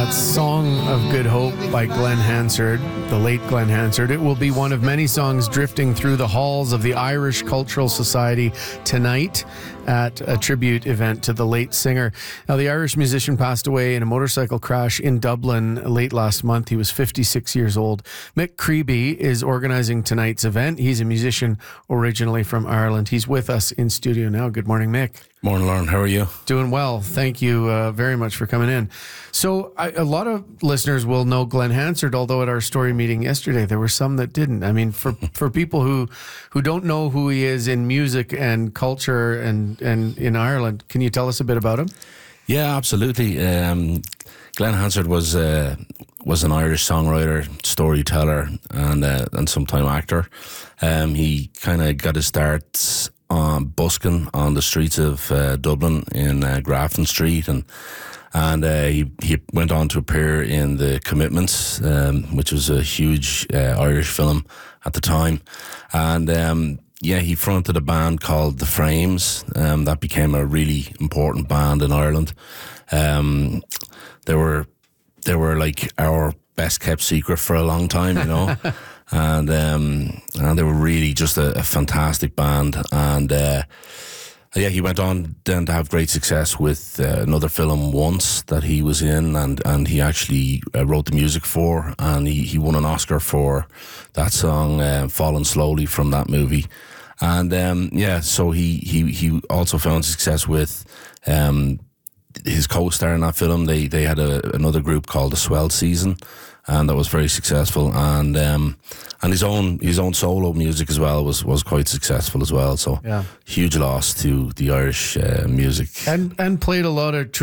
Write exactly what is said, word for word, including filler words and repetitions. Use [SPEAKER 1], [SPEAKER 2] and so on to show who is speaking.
[SPEAKER 1] That's Song of Good Hope by Glenn Hansard, the late Glenn Hansard. It will be one of many songs drifting through the halls of the Irish Cultural Society tonight at a tribute event to the late singer. Now, the Irish musician passed away in a motorcycle crash in Dublin late last month. He was fifty-six years old. Mick Creeby is organizing tonight's event. He's a musician originally from Ireland. He's with us in studio now. Good morning, Mick.
[SPEAKER 2] Morning, Lauren. How are you?
[SPEAKER 1] Doing well. Thank you uh, very much for coming in. So I, a lot of listeners will know Glenn Hansard, although at our story meeting yesterday, there were some that didn't. I mean, for, for people who, who don't know who he is in music and culture and, and in Ireland, can you tell us a bit about him?
[SPEAKER 2] Yeah, absolutely. Um, Glenn Hansard was uh, was an Irish songwriter, storyteller, and uh, and sometime actor. Um, he kind of got his start on busking on the streets of uh, Dublin in uh, Grafton Street, and and uh, he he went on to appear in The Commitments, um, which was a huge uh, Irish film at the time, and um, yeah, he fronted a band called The Frames. Um, that became a really important band in Ireland. Um, they were they were like our best kept secret for a long time, you know. And um, and they were really just a, a fantastic band. And uh, yeah, he went on then to have great success with uh, another film, Once, that he was in, and, and he actually uh, wrote the music for, and he, he won an Oscar for that song, uh, Falling Slowly, from that movie. And um, yeah, so he, he, he also found success with um, his co-star in that film. They they had a, another group called The Swell Season, and that was very successful. And um, and his own his own solo music as well was, was quite successful as well. So
[SPEAKER 1] yeah,
[SPEAKER 2] huge loss to the Irish uh, music.
[SPEAKER 1] And and played a lot of